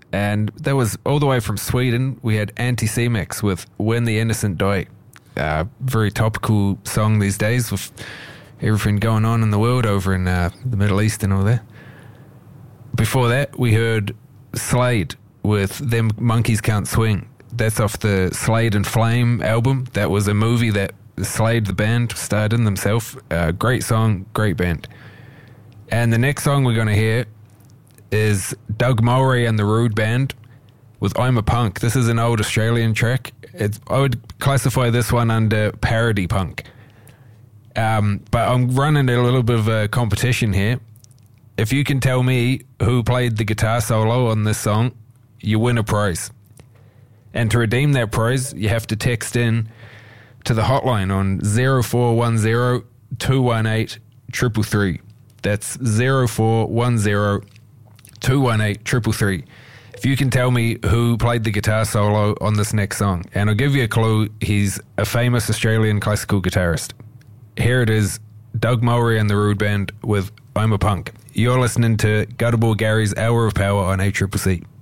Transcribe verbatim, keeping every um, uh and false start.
And that was all the way from Sweden. We had Anti-C-Max with When the Innocent Die. Uh, very topical song these days with everything going on in the world over in uh, the Middle East and all that. Before that, we heard Slade with Them Monkeys Can't Swing. That's off the Slade and Flame album. That was a movie that Slade, the band, starred in themselves. Uh, great song, great band. And the next song we're going to hear is Doug Mulray and the Rude Band with I'm a Punk. This is an old Australian track. It's, I would classify this one under parody punk. Um, but I'm running a little bit of a competition here. If you can tell me who played the guitar solo on this song, you win a prize. And to redeem that prize, you have to text in to the hotline on zero four one zero, two one eight, three three three. That's zero four one zero, two one eight, three three three. If you can tell me who played the guitar solo on this next song, and I'll give you a clue, he's a famous Australian classical guitarist. Here it is, Doug Mulray and the Rude Band with I'm a Punk. You're listening to Gutterball Gary's Hour of Power on A C C C.